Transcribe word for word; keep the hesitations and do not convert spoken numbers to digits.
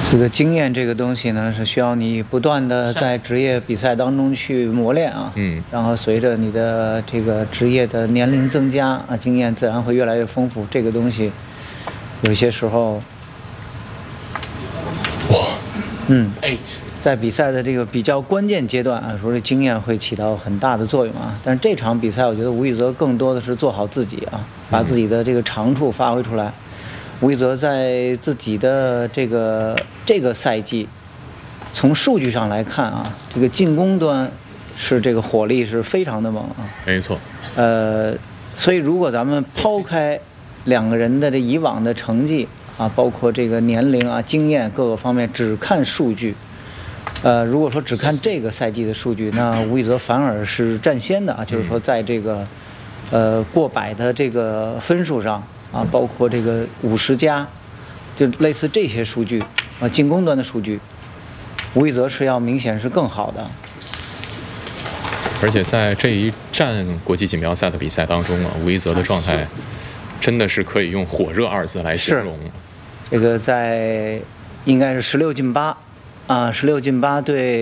这个经验这个东西呢，是需要你不断的在职业比赛当中去磨练啊。 嗯。 然后随着你的这个职业的年龄增加啊，经验自然会越来越丰富。这个东西，有些时候， 哇， 嗯，在比赛的这个比较关键阶段啊，说这经验会起到很大的作用啊。但是这场比赛，我觉得吴宇泽更多的是做好自己啊，把自己的这个长处发挥出来。吴宇泽在自己的这个这个赛季，从数据上来看啊，这个进攻端是这个火力是非常的猛啊。 没错。 呃，所以如果咱们抛开两个人的这以往的成绩啊，包括这个年龄啊、经验各个方面，只看数据，呃，如果说只看这个赛季的数据，那吴宇泽反而是占先的啊，就是说在这个呃过百的这个分数上。啊，包括这个五十加，就类似这些数据啊，进攻端的数据，吴宇泽是要明显是更好的。 而且在这一站国际锦标赛的比赛当中啊，吴宇泽的状态真的是可以用火热二字来形容。 这个在应该是十六进八啊，十六进八对。